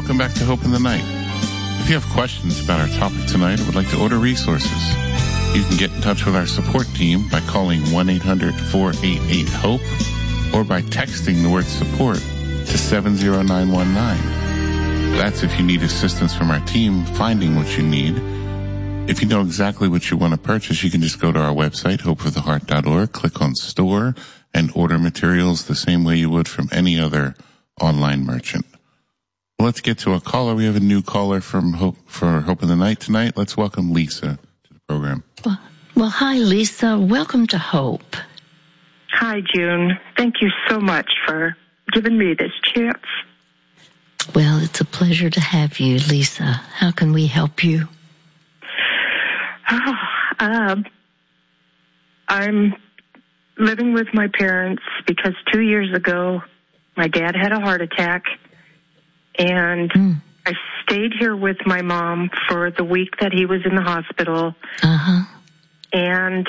welcome back to Hope in the Night. If you have questions about our topic tonight or would like to order resources, you can get in touch with our support team by calling 1-800-488-HOPE or by texting the word support to 70919. That's if you need assistance from our team finding what you need. If you know exactly what you want to purchase, you can just go to our website, hopefortheheart.org, click on store, and order materials the same way you would from any other online merchant. Well, let's get to a caller. We have a new caller from Hope in the Night tonight. Let's welcome Lisa to the program. Well, hi, Lisa. Welcome to Hope. Hi, June. Thank you so much for giving me this chance. Well, it's a pleasure to have you, Lisa. How can we help you? I'm living with my parents because 2 years ago, my dad had a heart attack, and I stayed here with my mom for the week that he was in the hospital. And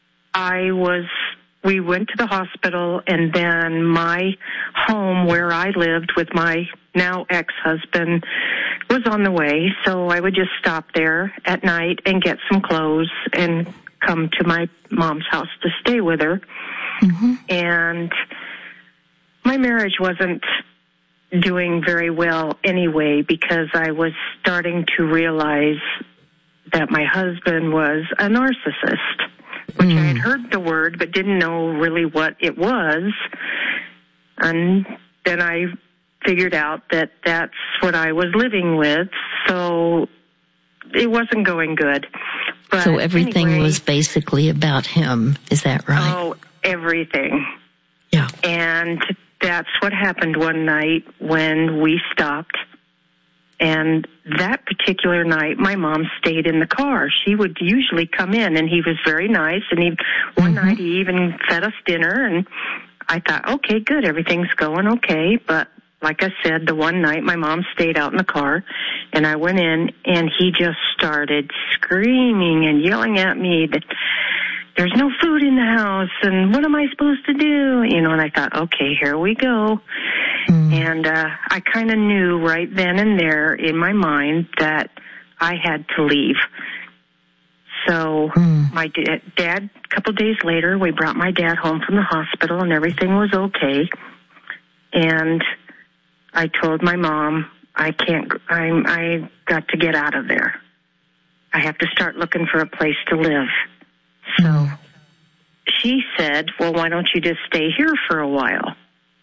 we went to the hospital, and then my home where I lived with my now ex-husband was on the way, so I would just stop there at night and get some clothes and come to my mom's house to stay with her. And my marriage wasn't doing very well anyway, because I was starting to realize that my husband was a narcissist, which I had heard the word but didn't know really what it was. And then I figured out that that's what I was living with, so it wasn't going good. But so everything was basically about him, is that right? Oh, everything. Yeah. And that's what happened one night when we stopped. And that particular night, my mom stayed in the car. She would usually come in, and he was very nice. And one night he even fed us dinner, and I thought, okay, good, everything's going okay. But like I said, the one night my mom stayed out in the car, and I went in, and he just started screaming and yelling at me that there's no food in the house, and what am I supposed to do? And I thought, okay, here we go. And I kind of knew right then and there in my mind that I had to leave. So my dad, a couple days later, we brought my dad home from the hospital, and everything was okay. And I told my mom, I got to get out of there. I have to start looking for a place to live. So she said, well, why don't you just stay here for a while?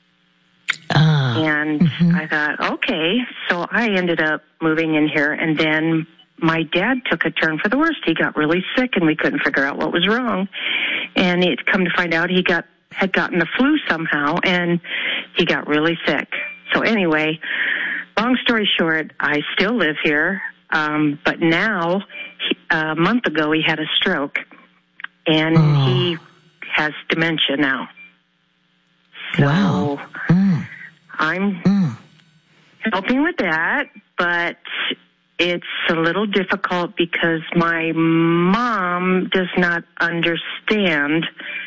And I thought, okay. So I ended up moving in here, and then my dad took a turn for the worst. He got really sick, and we couldn't figure out what was wrong. And it come to find out he had gotten the flu somehow, and he got really sick. So anyway, long story short, I still live here, but now, a month ago, he had a stroke, and he has dementia now. So I'm helping with that, but it's a little difficult because my mom does not understand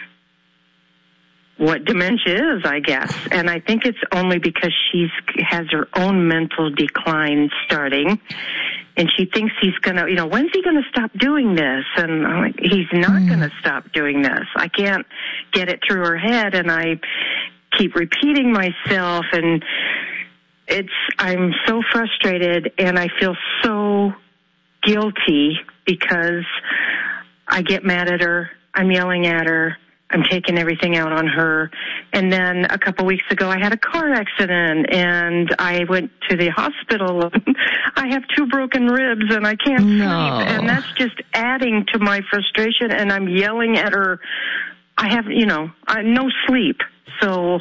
what dementia is, I guess. And I think it's only because she has her own mental decline starting, and she thinks he's going to, when's he going to stop doing this? And I'm like, he's not going to stop doing this. I can't get it through her head, and I keep repeating myself, and I'm so frustrated, and I feel so guilty because I get mad at her, I'm yelling at her, I'm taking everything out on her. And then a couple weeks ago, I had a car accident, and I went to the hospital. I have 2 broken ribs, and I can't sleep, and that's just adding to my frustration, and I'm yelling at her. I have, no sleep. So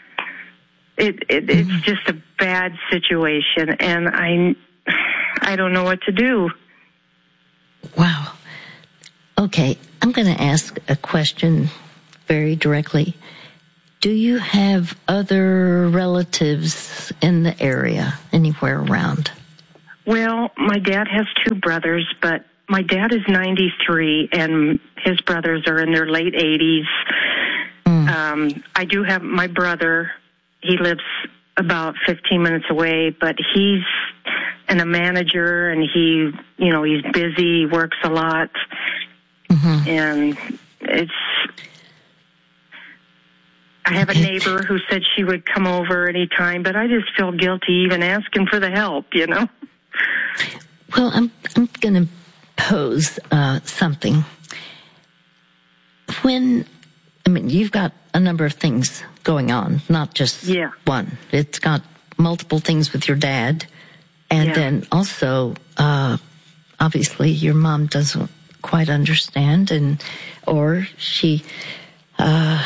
it's just a bad situation, and I don't know what to do. Wow. Okay, I'm going to ask a question very directly. Do you have other relatives in the area, anywhere around? Well, my dad has 2 brothers, but my dad is 93, and his brothers are in their late 80s. I do have my brother. He lives about 15 minutes away, but he's and a manager, and he's busy, works a lot, and I have a neighbor who said she would come over anytime, but I just feel guilty even asking for the help, Well, I'm going to pose something. You've got a number of things going on, not just one. It's got multiple things with your dad, and then also, obviously, your mom doesn't quite understand, or she, for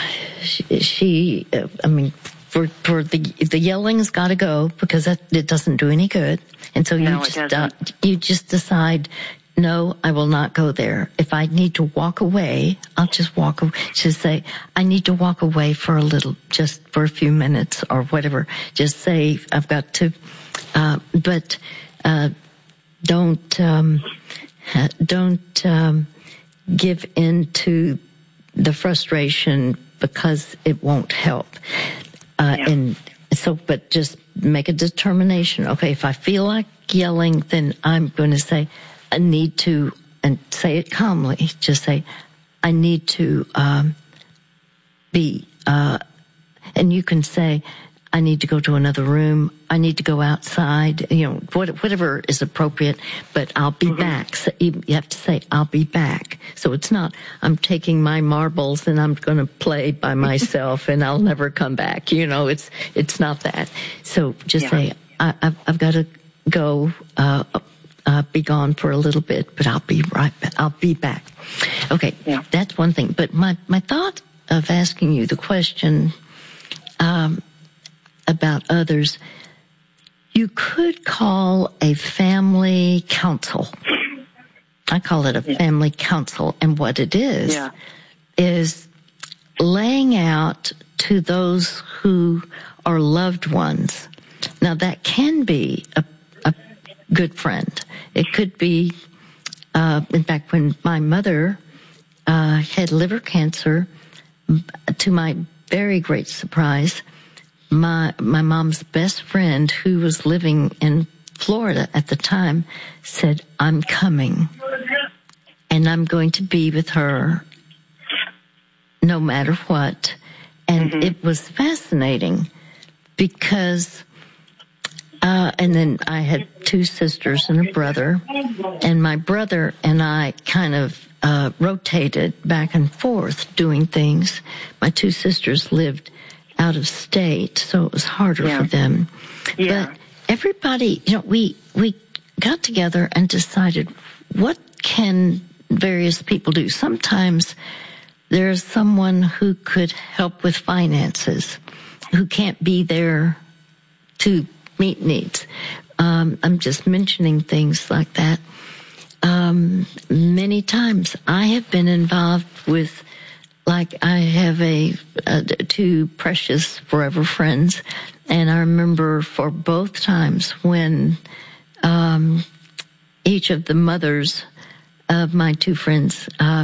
the yelling's got to go because it doesn't do any good, and so you just decide, no, I will not go there. If I need to walk away, I'll just walk away. Just say, I need to walk away for just for a few minutes or whatever. Just say, I've got to, but don't give in to the frustration because it won't help. And so, but just make a determination. Okay, if I feel like yelling, then I'm going to say, I need to, and say it calmly, just say, I need to and you can say, I need to go to another room, I need to go outside, whatever is appropriate, but I'll be back. So you have to say, I'll be back. So it's not, I'm taking my marbles and I'm going to play by myself and I'll never come back. It's not that. So just say, I've got to go, be gone for a little bit, but I'll be right back. I'll be back. Okay, that's one thing. But my thought of asking you the question about others, you could call a family council. I call it a family council, and what it is laying out to those who are loved ones. Now that can be a good friend. It could be, in fact, when my mother had liver cancer, to my very great surprise, my mom's best friend, who was living in Florida at the time, said, I'm coming, and I'm going to be with her no matter what. And it was fascinating because and then I had two sisters and a brother, and my brother and I kind of rotated back and forth doing things. My two sisters lived out of state, so it was harder for them. But everybody, we got together and decided, what can various people do? Sometimes there's someone who could help with finances, who can't be there to meet needs. I'm just mentioning things like that. Many times I have been involved with, like, I have two precious forever friends, and I remember for both times when each of the mothers of my two friends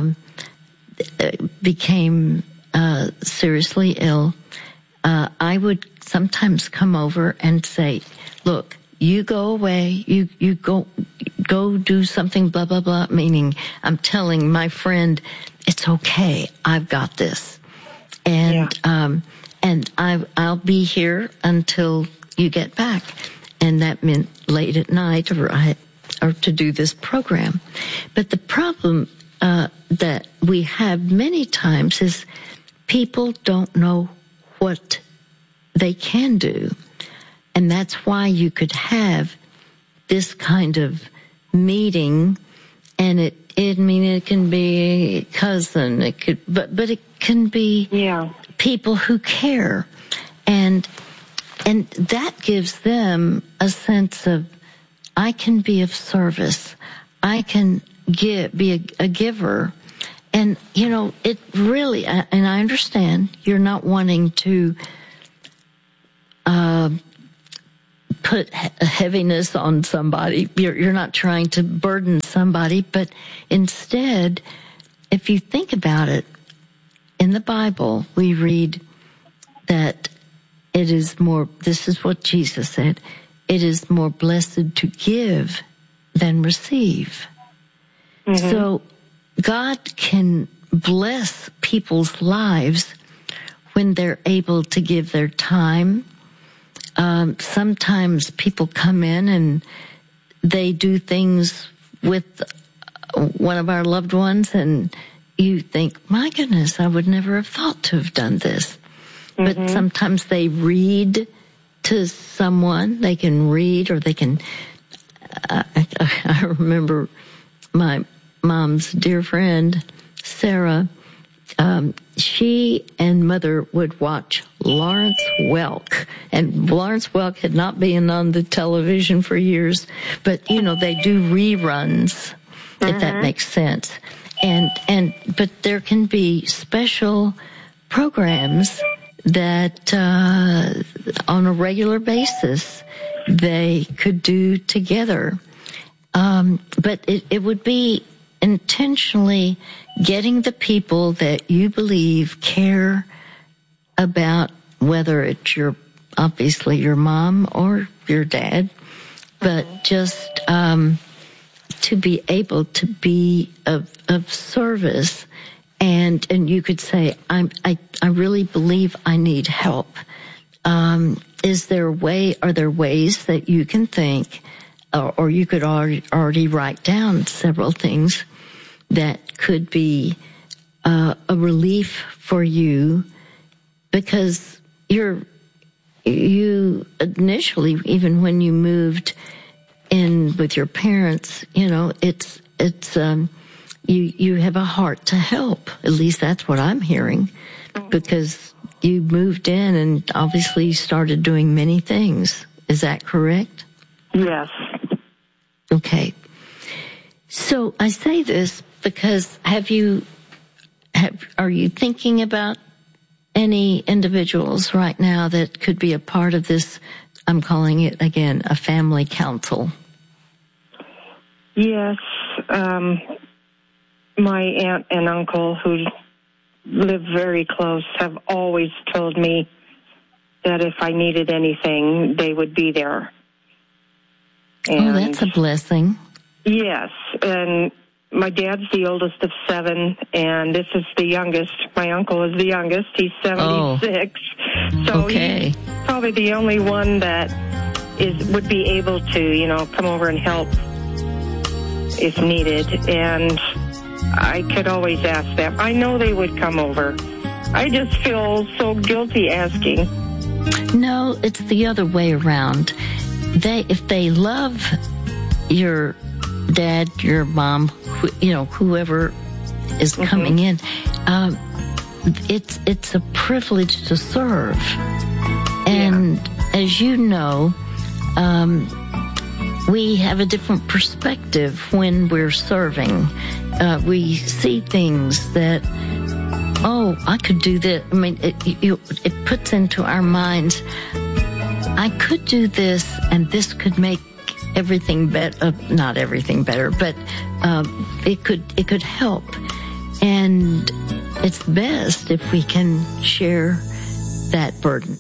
became seriously ill, I would sometimes come over and say, look, you go away, you go do something, blah, blah, blah, meaning I'm telling my friend, it's okay, I've got this. And I'll be here until you get back. And that meant late at night or to do this program. But the problem that we have many times is people don't know what they can do. And that's why you could have this kind of meeting, and it can be a cousin, but it can be people who care, and that gives them a sense of, I can be of service, I can be a giver, and it really, and I understand you're not wanting to put heaviness on somebody. You're not trying to burden somebody, but instead, if you think about it, in the Bible, we read that it is more, this is what Jesus said, it is more blessed to give than receive. Mm-hmm. So God can bless people's lives when they're able to give their time. Sometimes people come in and they do things with one of our loved ones, and you think, my goodness, I would never have thought to have done this. Mm-hmm. But sometimes they read to someone. They can read, or they can... I remember my mom's dear friend, Sarah. She and Mother would watch Lawrence Welk. And Lawrence Welk had not been on the television for years, but, they do reruns, if that makes sense. But there can be special programs that, on a regular basis, they could do together. But it would be intentionally getting the people that you believe care about, whether it's obviously your mom or your dad, but just to be able to be of service. And you could say, I really believe I need help. Are there ways that you can think, or you could already write down several things that could be a relief for you, because you initially, even when you moved in with your parents, it's you have a heart to help. At least that's what I'm hearing, because you moved in and obviously started doing many things. Is that correct? Yes. Okay. So I say this because are you thinking about any individuals right now that could be a part of this? I'm calling it, again, a family council. Yes. My aunt and uncle, who live very close, have always told me that if I needed anything, they would be there. And that's a blessing. Yes, and my dad's the oldest of 7, and this is the youngest. My uncle is the youngest. He's 76. So okay. He's probably the only one that would be able to, come over and help if needed. And I could always ask them. I know they would come over. I just feel so guilty asking. No, it's the other way around. If they love your dad, your mom, whoever is coming in, it's a privilege to serve. And as you know, we have a different perspective when we're serving. We see things that, I could do this. I mean, it puts into our minds, I could do this, and this could make everything better. Not everything better, but it could help. And it's best if we can share that burden.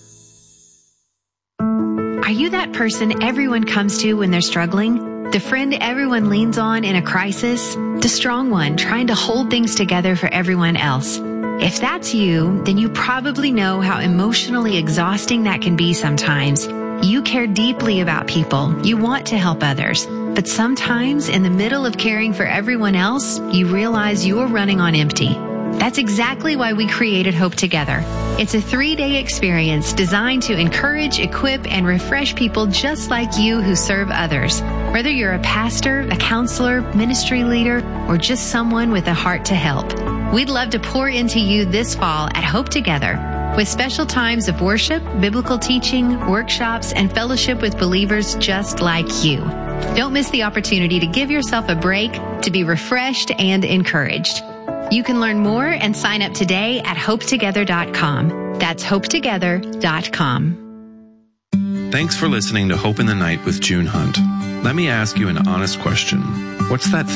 Are you that person everyone comes to when they're struggling? The friend everyone leans on in a crisis? The strong one trying to hold things together for everyone else? If that's you, then you probably know how emotionally exhausting that can be sometimes. You care deeply about people. You want to help others. But sometimes, in the middle of caring for everyone else, you realize you're running on empty. That's exactly why we created Hope Together. It's a 3-day experience designed to encourage, equip, and refresh people just like you who serve others. Whether you're a pastor, a counselor, ministry leader, or just someone with a heart to help. We'd love to pour into you this fall at Hope Together, with special times of worship, biblical teaching, workshops, and fellowship with believers just like you. Don't miss the opportunity to give yourself a break, to be refreshed and encouraged. You can learn more and sign up today at hopetogether.com. That's hopetogether.com. Thanks for listening to Hope in the Night with June Hunt. Let me ask you an honest question. What's that